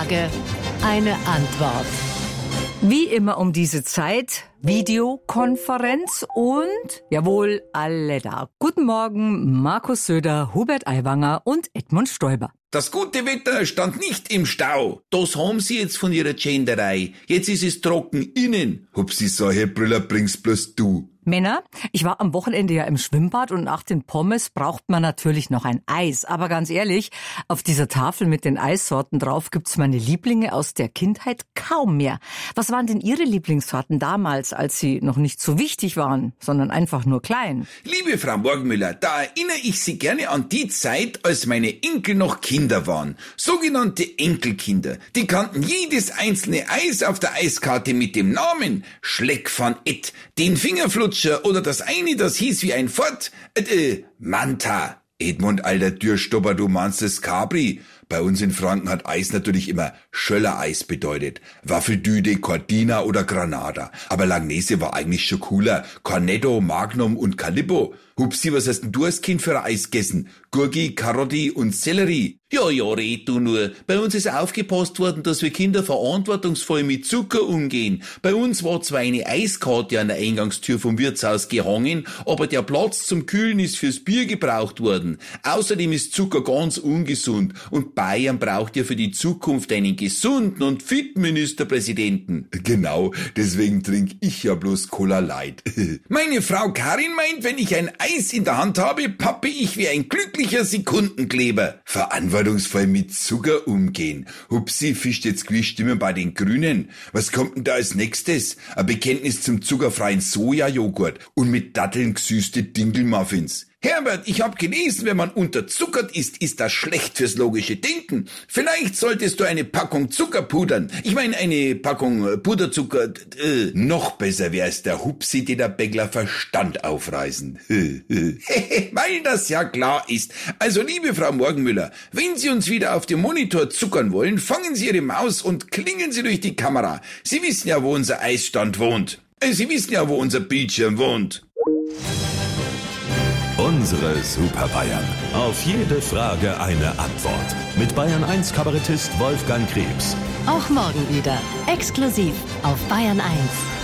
Frage, eine Antwort. Wie immer um diese Zeit, Videokonferenz und, jawohl, alle da. Guten Morgen, Markus Söder, Hubert Aiwanger und Edmund Stoiber. Das gute Wetter stand nicht im Stau. Das haben sie jetzt von ihrer Genderei. Jetzt ist es trocken innen. Hupsi, solche Brüller bringst bloß du. Männer, ich war am Wochenende ja im Schwimmbad und nach den Pommes braucht man natürlich noch ein Eis. Aber ganz ehrlich, auf dieser Tafel mit den Eissorten drauf gibt's meine Lieblinge aus der Kindheit kaum mehr. Was waren denn Ihre Lieblingssorten damals, als sie noch nicht so wichtig waren, sondern einfach nur klein? Liebe Frau Morgenmüller, da erinnere ich Sie gerne an die Zeit, als meine Enkel noch Kinder waren. Sogenannte Enkelkinder. Die kannten jedes einzelne Eis auf der Eiskarte mit dem Namen Schleck van Et, den Fingerflutscher oder das eine, das hieß wie ein Fort, Manta. Edmund, alter Türstopper, du meinst das Capri. Bei uns in Franken hat Eis natürlich immer Schöller-Eis bedeutet. Waffeldüde, Cortina oder Granada. Aber Langnese war eigentlich schon cooler. Cornetto, Magnum und Calippo. Hupsi, was hast denn du als Kind für ein Eis gegessen? Gurki, Karotti und Sellerie. Ja, red du nur. Bei uns ist aufgepasst worden, dass wir Kinder verantwortungsvoll mit Zucker umgehen. Bei uns war zwar eine Eiskarte an der Eingangstür vom Wirtshaus gehangen, aber der Platz zum Kühlen ist fürs Bier gebraucht worden. Außerdem ist Zucker ganz ungesund und Bayern braucht ja für die Zukunft einen gesunden und fitten Ministerpräsidenten. Genau, deswegen trinke ich ja bloß Cola Light. Meine Frau Karin meint, wenn ich ein Eis in der Hand habe, pappe ich wie ein glücklicher Sekundenkleber. Verantwortungsvoll mit Zucker umgehen. Hupsi, fischt jetzt gleich Stimme bei den Grünen. Was kommt denn da als nächstes? Ein Bekenntnis zum zuckerfreien Sojajoghurt und mit Datteln gesüßte Dinkelmuffins. Herbert, ich habe gelesen, wenn man unterzuckert ist, ist das schlecht fürs logische Denken. Vielleicht solltest du eine Packung Zucker pudern. Ich meine eine Packung Puderzucker. Noch besser wär's der Hupsi, der Bäckler Verstand aufreißen. Weil das ja klar ist. Also liebe Frau Morgenmüller, wenn Sie uns wieder auf dem Monitor zuckern wollen, fangen Sie Ihre Maus und klingeln Sie durch die Kamera. Sie wissen ja, wo unser Eisstand wohnt. Sie wissen ja, wo unser Bildschirm wohnt. Unsere Super Bayern. Auf jede Frage eine Antwort. Mit Bayern 1 Kabarettist Wolfgang Krebs. Auch morgen wieder. Exklusiv auf Bayern 1.